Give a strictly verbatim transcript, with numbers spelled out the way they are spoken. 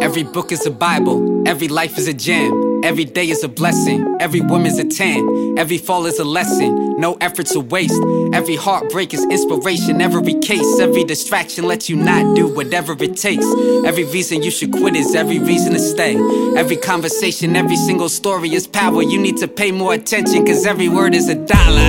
Every book is a Bible, every life is a gem. Every day is a blessing, every woman's a ten. Every fall is a lesson, no effort's a waste. Every heartbreak is inspiration, every case. Every distraction lets you not do whatever it takes. Every reason you should quit is every reason to stay. Every conversation, every single story is power. You need to pay more attention, cause every word is a dollar.